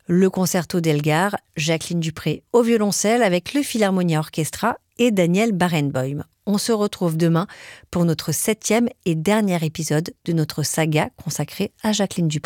le concerto d'Elgar, Jacqueline Dupré au violoncelle avec le Philharmonia Orchestra et Daniel Barenboim. On se retrouve demain pour notre 7e et dernier épisode de notre saga consacrée à Jacqueline Dupré.